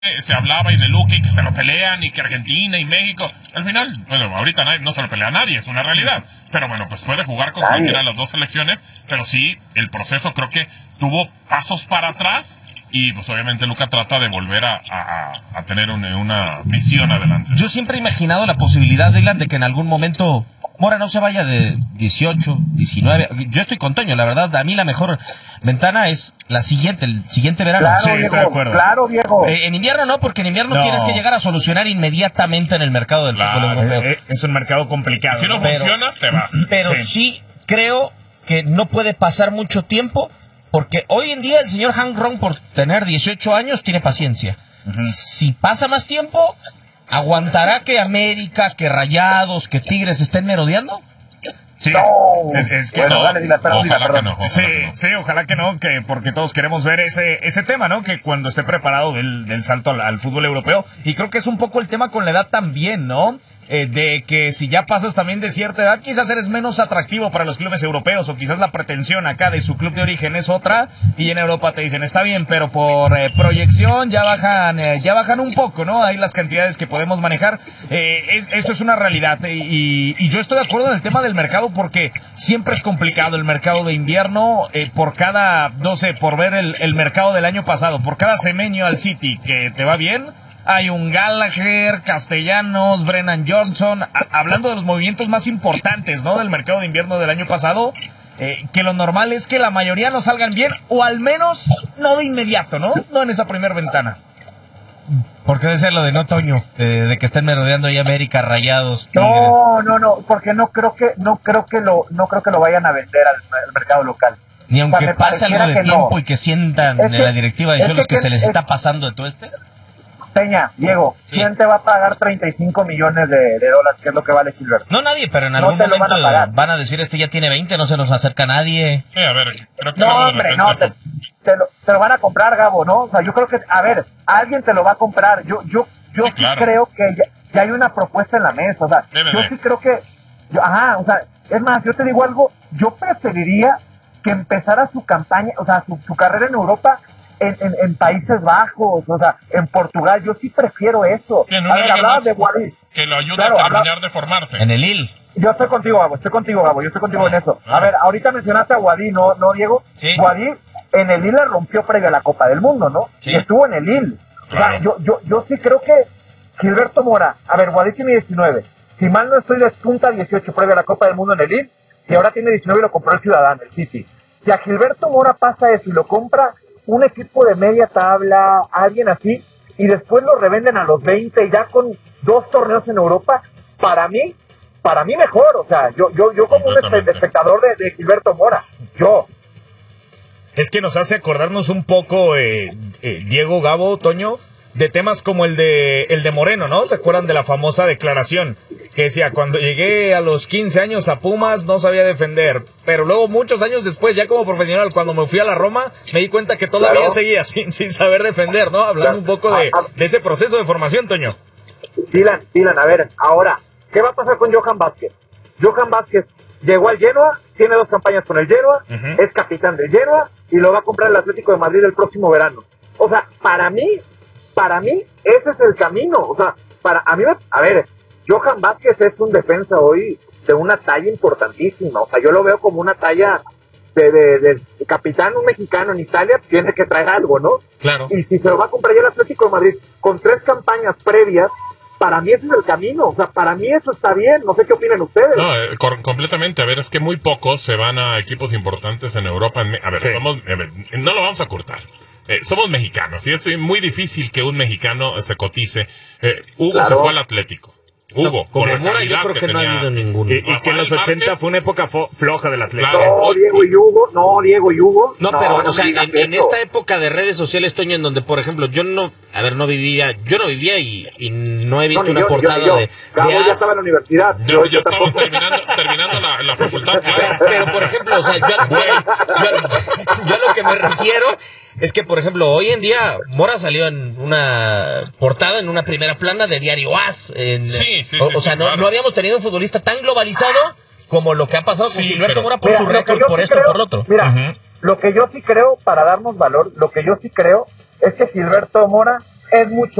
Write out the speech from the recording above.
se hablaba y de Luque y que se lo pelean y que Argentina y México. Al final, bueno, ahorita no se lo pelea a nadie, es una realidad. Pero bueno, pues puede jugar con cualquiera de las dos selecciones, pero sí, el proceso creo que tuvo pasos para atrás y pues obviamente Luka trata de volver a tener una visión adelante. Yo siempre he imaginado la posibilidad, Dylan, de que en algún momento Mora no se vaya de 18, 19. Yo estoy con Toño, la verdad, a mí la mejor ventana es el siguiente verano. Claro, Sí, Diego, estoy de acuerdo. Claro, Diego. En invierno no, porque en invierno tienes que llegar a solucionar inmediatamente en el mercado del fútbol europeo. Es un mercado complicado. Si no funciona, te vas. Pero sí creo que no puede pasar mucho tiempo, porque hoy en día el señor Hank Ron, por tener 18 años, tiene paciencia. Si pasa más tiempo, ¿aguantará que América, que Rayados, que Tigres estén merodeando? Sí, No. es que Bueno, no. Dale, perdón. Ojalá que no, porque todos queremos ver ese tema, ¿no? Que cuando esté preparado del salto al fútbol europeo. Y creo que es un poco el tema con la edad también, ¿no? De que si ya pasas también de cierta edad, quizás eres menos atractivo para los clubes europeos, o quizás la pretensión acá de su club de origen es otra, y en Europa te dicen, está bien, pero por proyección ya bajan un poco, ¿no? Ahí las cantidades que podemos manejar. Esto es una realidad, y yo estoy de acuerdo en el tema del mercado, porque siempre es complicado el mercado de invierno, por ver el mercado del año pasado, por cada semenyo al City que te va bien, hay un Gallagher, Castellanos, Brennan Johnson, hablando de los movimientos más importantes, ¿no? Del mercado de invierno del año pasado, que lo normal es que la mayoría no salgan bien, o al menos no de inmediato, ¿no? No en esa primera ventana. ¿Por qué decir lo de no, Toño? De que estén merodeando ahí América, Rayados, Tigres. No, porque no creo que lo vayan a vender al mercado local. Ni aunque me pase algo de que tiempo no. y que sientan Es que- en la directiva de es Cholos que se les es- está pasando de todo este. Peña, Diego, Sí. ¿quién te va a pagar 35 millones de dólares, que es lo que vale Gilberto? No nadie, pero en No algún te lo momento van a pagar. van a decir, ya tiene 20, no se nos acerca nadie. Sí, a ver, creo que No, luego de hombre, repente no, esto- te lo van a comprar, Gabo, ¿no? O sea, yo creo que, a ver, alguien te lo va a comprar. Yo Sí, sí claro. creo que ya hay una propuesta en la mesa. O sea, Debe yo de. sí creo que, o sea, es más, yo te digo algo, yo preferiría que empezara su campaña, o sea, su carrera en Europa en Países Bajos, o sea, en Portugal. Yo sí prefiero eso. Sí, en A una ver, liga hablabas más de Guadix. que lo ayuda Claro, a terminar de formarse. En el Lille. Yo estoy contigo, Gabo, yo estoy contigo en eso. A ver, ahorita mencionaste a Guadí, ¿no, Diego? Sí. Guadí en el Lille rompió previo a la Copa del Mundo, ¿no? Sí. Y estuvo en el Lille. Claro. O sea, yo sí creo que Gilberto Mora, a ver, Guadí tiene 19. Si mal no estoy, despunta 18 previo a la Copa del Mundo en el Lille, y ahora tiene 19 y lo compró el Ciudadano, el City. Si a Gilberto Mora pasa eso y lo compra un equipo de media tabla, alguien así, y después lo revenden a los 20 ya con 2 torneos en Europa, para mí mejor. O sea, yo como un Completamente. espectador de Gilberto Mora, Es que nos hace acordarnos un poco, Diego, Gabo, Toño, de temas como el de Moreno, ¿no? ¿Se acuerdan de la famosa declaración? Que decía, cuando llegué a los 15 años a Pumas no sabía defender, pero luego muchos años después, ya como profesional, cuando me fui a la Roma, me di cuenta que todavía Claro. seguía sin saber defender, ¿no? Hablando un poco de ese proceso de formación, Toño. Dylan, a ver, ahora, ¿qué va a pasar con Johan Vázquez? Johan Vázquez llegó al Genoa, tiene 2 campañas con el Genoa, es capitán del Genoa y lo va a comprar el Atlético de Madrid el próximo verano. O sea, para mí, ese es el camino. O sea, a ver, Johan Vázquez es un defensa hoy de una talla importantísima. O sea, yo lo veo como una talla de capitán, un mexicano en Italia, tiene que traer algo, ¿no? Claro. Y si se lo va a comprar ya el Atlético de Madrid con 3 campañas previas, para mí ese es el camino. O sea, para mí eso está bien. No sé qué opinan ustedes. No, completamente. A ver, es que muy pocos se van a equipos importantes en Europa. A ver, no lo vamos a cortar. Somos mexicanos y es muy difícil que un mexicano se cotice. Hugo Claro. se fue al Atlético. Hugo, Como por la Mora, yo calidad creo que no ha tenía. habido ninguno. Y que en los 80 fue una época floja del Atlético. Claro. No, Diego y Hugo. No, pero, no o sea, me digas en eso. esta época de redes sociales, Toño, en donde, por ejemplo, yo no vivía y no he visto ni una yo. portada de Gabo ya estaba en la universidad. Yo yo estaba tampoco. terminando la facultad, claro. Pero, por ejemplo, o sea, yo a lo que me refiero es que, por ejemplo, hoy en día Mora salió en una portada, en una primera plana de Diario AS. Sí, o sea, claro. no habíamos tenido un futbolista tan globalizado como lo que ha pasado con Sí, Gilberto pero- Mora por Mira, su lo que récord, yo por sí esto, creo- por lo otro. Mira, lo que yo sí creo, para darnos valor, lo que yo sí creo es que Gilberto Mora es mucho